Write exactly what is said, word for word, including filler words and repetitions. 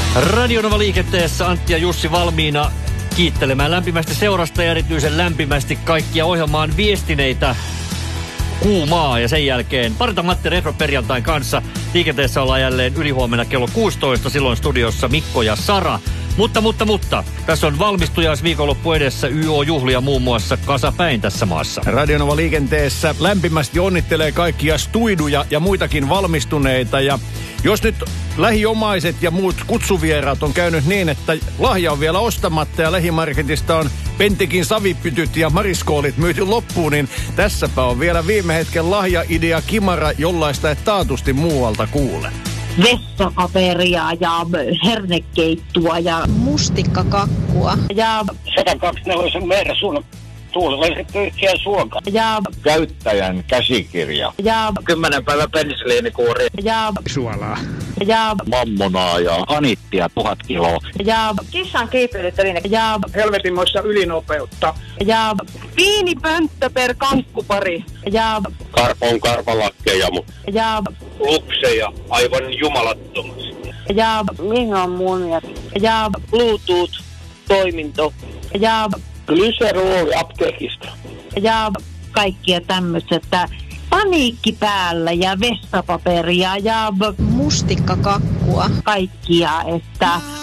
Radionova liikenteessä Antti ja Jussi valmiina kiittelemään lämpimästi seurasta ja erityisen lämpimästi kaikkia ohjelmaan viestineitä kuumaa. Ja sen jälkeen Parta Matti Retro perjantain kanssa. Liikenteessä ollaan jälleen ylihuomenna kello kuusitoista. Silloin studiossa Mikko ja Sara. Mutta, mutta, mutta. Tässä on valmistujaisviikonloppu edessä. Y O-juhlia muun muassa kasapäin tässä maassa. Radionova liikenteessä lämpimästi onnittelee kaikkia stuiduja ja muitakin valmistuneita. Ja jos nyt lähiomaiset ja muut kutsuvieraat on käynyt niin, että lahja on vielä ostamatta ja lähimarketista on Pentekin savipytyt ja mariskoolit myyty loppuun, niin tässäpä on vielä viime hetken lahjaidea kimara, jollaista et taatusti muualta kuule. Vessapaperia ja hernekeittua ja mustikkakakkua ja sata kaksikymmentäneljä Mersun tuulella pyyhkiä suoka ja käyttäjän käsikirja ja kymmenen päivän penisiliinikuuri ja Suolaa. ja mammonaa ja anittia tuhat kiloa ja kissan kiipeilytteline ja helvetinmoista ylinopeutta ja viinipönttö per kankkupari ja karpon karvalakkeja, mutta ja lupseja aivan jumalattomasti. ja Mingan munia ja Bluetooth-toiminto ja Glycerol apteekista. ja kaikkia tämmöistä, että paniikki päällä ja vessapaperia ja mustikkakakkua kaikkia, että